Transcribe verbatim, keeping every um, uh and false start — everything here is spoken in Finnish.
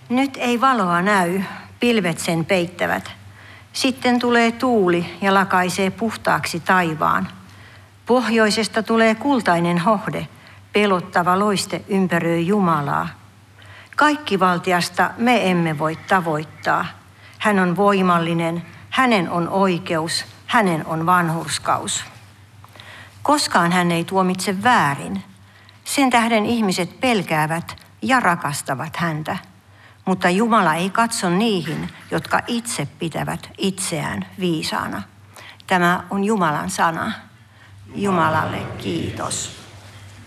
Nyt ei valoa näy, pilvet sen peittävät. Sitten tulee tuuli ja lakaisee puhtaaksi taivaan. Pohjoisesta tulee kultainen hohde, pelottava loiste ympäröi Jumalaa. Kaikkivaltiasta me emme voi tavoittaa. Hän on voimallinen, hänen on oikeus, hänen on vanhurskaus. Koskaan hän ei tuomitse väärin. Sen tähden ihmiset pelkäävät ja rakastavat häntä. Mutta Jumala ei katso niihin, jotka itse pitävät itseään viisaana. Tämä on Jumalan sana. Jumalalle kiitos.